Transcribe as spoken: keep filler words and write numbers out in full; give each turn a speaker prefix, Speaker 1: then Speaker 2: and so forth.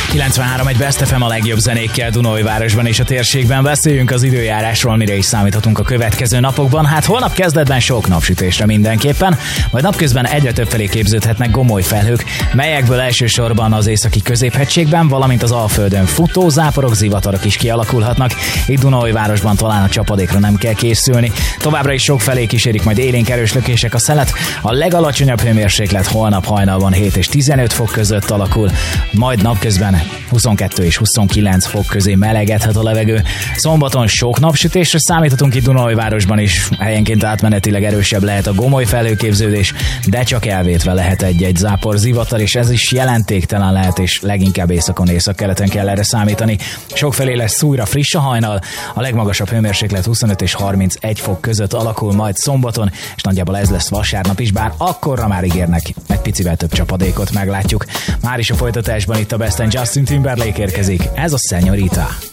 Speaker 1: kilencvenhárom egy Best ef em a legjobb zenékkel Dunaújvárosban és a térségben. Beszéljünk az időjárásról, mire is számíthatunk a következő napokban. Hát holnap kezdetben sok napsütésre mindenképpen, majd napközben egyre többfelé képződhetnek gomoly felhők, melyekből elsősorban az északi középhegységben, valamint az Alföldön futó záporok, zivatarok is kialakulhatnak. Itt Dunaújvárosban talán a csapadékra nem kell készülni. Továbbra is sok felé kísérik majd élénk erős lökések a szelet. A legalacsonyabb hőmérséklet holnap hajnalban hét és tizenöt fok között alakul, majd napközben huszonkettő és huszonkilenc fok közé melegedhet a levegő. Szombaton sok napsütésre számíthatunk itt Dunaújvárosban is, helyenként átmenetileg erősebb lehet a gomoly felhőképződés, de csak elvétve lehet egy-egy zápor, zivatar, és ez is jelentéktelen lehet, és leginkább északon, északkeleten kell erre számítani. Sokfelé lesz újra friss a hajnal, a legmagasabb hőmérséklet huszonöt és harmincegy fok között alakul majd szombaton, és nagyjából ez lesz vasárnap is, bár akkorra már ígérnek egy picivel több csapadékot, meglátjuk. Már is a folytatásban itt a Best and Justin Timberlake érkezik, ez a Señorita.